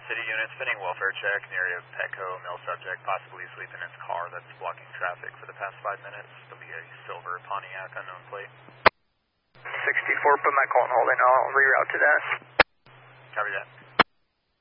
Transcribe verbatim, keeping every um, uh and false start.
City unit spinning welfare check near a Petco mill subject, possibly asleep in his car that's blocking traffic for the past five minutes. There'll be a silver Pontiac unknown plate. sixty-four, put my call and hold in. I'll reroute to that. Copy that.